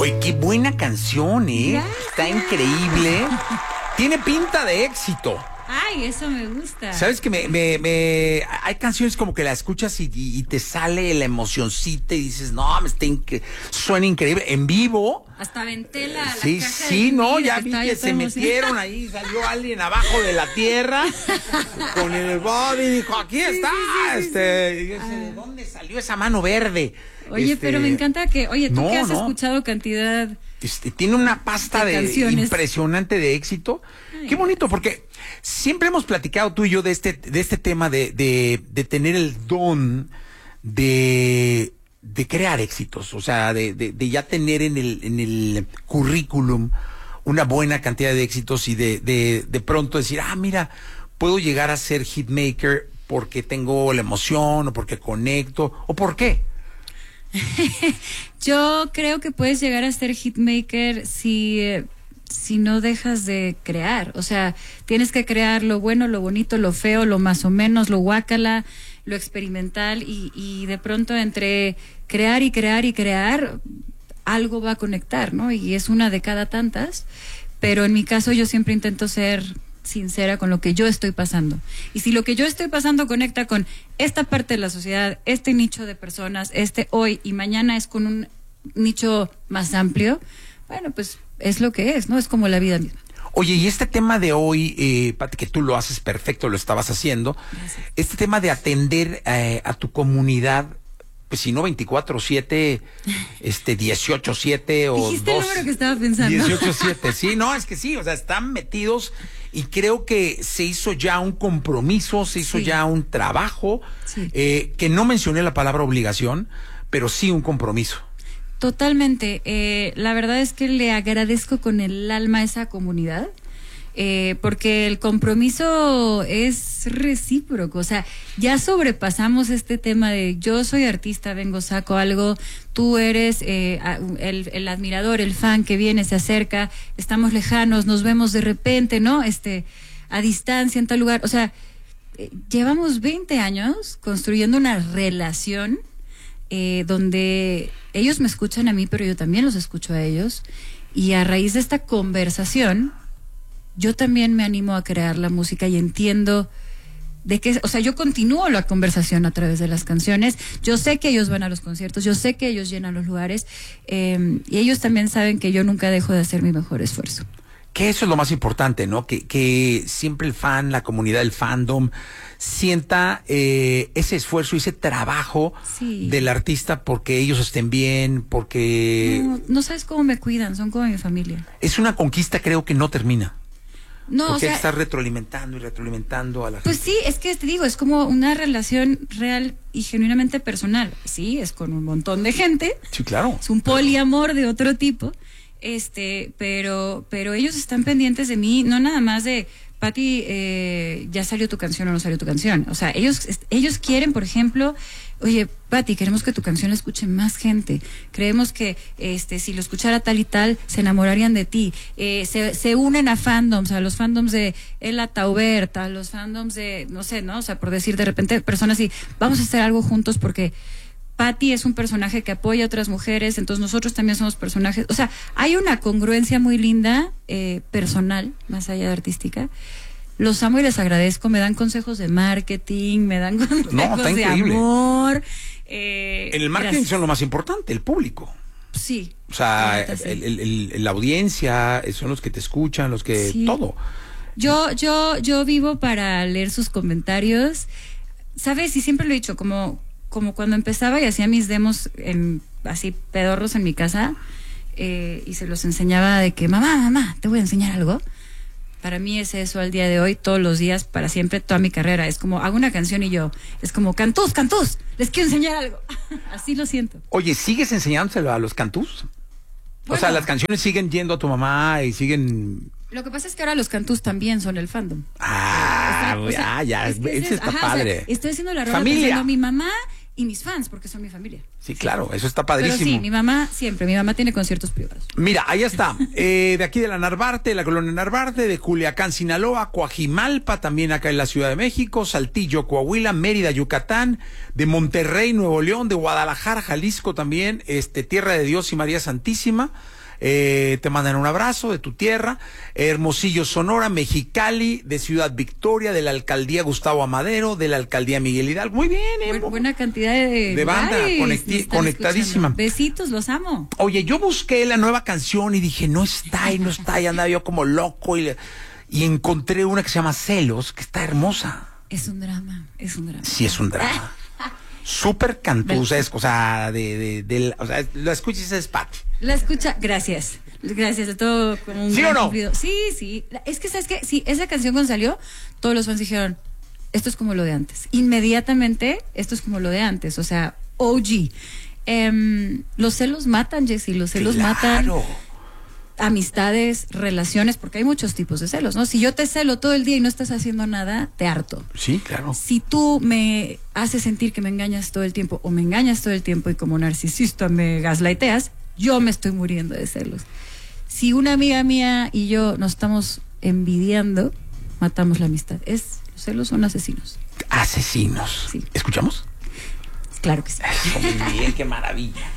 Oye, qué buena canción, ¿eh? Gracias. Está increíble. Tiene pinta de éxito. Ay, eso me gusta. ¿Sabes que hay canciones como que la escuchas y te sale la emocioncita y dices, no, suena increíble. En vivo. Hasta aventé la Sí, caja sí, de no, vinil, ya vi estaba que yo se toda metieron ahí, salió alguien abajo de la tierra con el body y dijo, aquí está, y yo decía, ¿de dónde salió esa mano verde? Oye, pero me encanta que, oye, tú que has no. escuchado cantidad tiene una pasta de canciones impresionante de éxito. Qué bonito, porque siempre hemos platicado tú y yo de este tema de tener el don de crear éxitos, o sea, de ya tener en el currículum una buena cantidad de éxitos y de pronto decir, mira, puedo llegar a ser hitmaker porque tengo la emoción o porque conecto o por qué. Yo creo que puedes llegar a ser hitmaker si no dejas de crear. O sea, tienes que crear lo bueno, lo bonito, lo feo, lo más o menos, lo guácala, lo experimental y de pronto entre crear y crear y crear, algo va a conectar, ¿no? Y es una de cada tantas. Pero en mi caso yo siempre intento ser sincera con lo que yo estoy pasando. Y si lo que yo estoy pasando conecta con esta parte de la sociedad, este nicho de personas, hoy y mañana es con un nicho más amplio, bueno, pues es lo que es, ¿no? Es como la vida misma. Oye, y este tema de hoy, Pati, que tú lo haces perfecto, lo estabas haciendo, Gracias. este tema de atender a tu comunidad, pues si no 24/7, 18/7 o ¿Dijiste el número que estaba pensando? 18/7, sí, no, es que sí, o sea, están metidos y creo que se hizo ya un compromiso, se hizo ya un trabajo, que no mencioné la palabra obligación, pero sí un compromiso. Totalmente. La verdad es que le agradezco con el alma a esa comunidad, porque el compromiso es recíproco. O sea, ya sobrepasamos este tema de yo soy artista, vengo, saco algo, tú eres el admirador, el fan que viene, se acerca, estamos lejanos, nos vemos de repente, ¿no? A distancia en tal lugar. O sea, llevamos 20 años construyendo una relación donde ellos me escuchan a mí, pero yo también los escucho a ellos, y a raíz de esta conversación yo también me animo a crear la música y entiendo de qué, o sea, yo continúo la conversación a través de las canciones. Yo sé que ellos van a los conciertos, yo sé que ellos llenan los lugares, y ellos también saben que yo nunca dejo de hacer mi mejor esfuerzo. Que eso es lo más importante, ¿no? Que siempre el fan, la comunidad, el fandom, sienta ese esfuerzo y ese trabajo del artista porque ellos estén bien, porque... No sabes cómo me cuidan, son como mi familia. Es una conquista, creo que no termina. No, porque o sea, estás retroalimentando y retroalimentando a la gente. Pues sí, es que te digo, es como una relación real y genuinamente personal. Sí, es con un montón de gente. Sí, claro. Es un poliamor de otro tipo. Pero ellos están pendientes de mí, no nada más de Pati, ya salió tu canción o no salió tu canción. O sea, ellos quieren, por ejemplo, oye, Pati, queremos que tu canción la escuche más gente. Creemos que si lo escuchara tal y tal, se enamorarían de ti. Se unen a fandoms, a los fandoms de Ela Taubert, a los fandoms de, no sé, ¿no? O sea, por decir de repente, personas así, vamos a hacer algo juntos porque Pati es un personaje que apoya a otras mujeres, entonces nosotros también somos personajes. O sea, hay una congruencia muy linda, personal, más allá de artística. Los amo y les agradezco, me dan consejos de marketing, me dan consejos de amor. En el marketing son lo más importante, el público. Sí. O sea, la audiencia, son los que te escuchan, los que... todo. Yo vivo para leer sus comentarios, ¿sabes? Y siempre lo he dicho, como cuando empezaba y hacía mis demos así pedorros en mi casa, y se los enseñaba de que mamá, te voy a enseñar algo. Para mí es eso al día de hoy, todos los días, para siempre, toda mi carrera. Es como, hago una canción y yo, es como, cantús, les quiero enseñar algo. Así lo siento. Oye, ¿sigues enseñándoselo a los cantús? Bueno, o sea, las canciones siguen yendo a tu mamá y siguen... Lo que pasa es que ahora los cantús también son el fandom. Ya, ese está padre. O sea, estoy haciendo la rola familia. pensando, mi mamá y mis fans, porque son mi familia. Sí, claro, eso está Pero padrísimo. sí, mi mamá tiene conciertos privados. Mira, ahí está. De aquí de la Narvarte, de la colonia Narvarte, de Culiacán, Sinaloa, Coajimalpa, también acá en la Ciudad de México, Saltillo, Coahuila, Mérida, Yucatán, de Monterrey, Nuevo León, de Guadalajara, Jalisco también, Tierra de Dios y María Santísima. Te mandan un abrazo de tu tierra, Hermosillo, Sonora, Mexicali, de Ciudad Victoria, de la alcaldía Gustavo Amadero, de la alcaldía Miguel Hidalgo. Muy bien, Buena cantidad de banda conectadísima. Escuchando. Besitos, los amo. Oye, yo busqué la nueva canción y dije, no está, y andaba yo como loco y encontré una que se llama Celos, que está hermosa. Es un drama. Sí, es un drama. Súper cantuzesco, o sea, o sea, la escuchas es Pati. La escucha, gracias de todo. Con un ¿Sí o no? cumplido. Sí, es que ¿sabes qué? Sí, esa canción cuando salió, todos los fans dijeron, esto es como lo de antes. Inmediatamente, esto es como lo de antes, o sea, OG. Los celos matan, Jessy, los celos matan amistades, relaciones, porque hay muchos tipos de celos, ¿no? Si yo te celo todo el día y no estás haciendo nada, te harto. Sí, claro. Si tú me haces sentir que me engañas todo el tiempo o me engañas todo el tiempo y como narcisista me gaslighteas, yo me estoy muriendo de celos. Si una amiga mía y yo nos estamos envidiando, matamos la amistad. Los celos son asesinos. Asesinos. Sí. ¿Escuchamos? Claro que sí. Eso, muy bien, qué maravilla.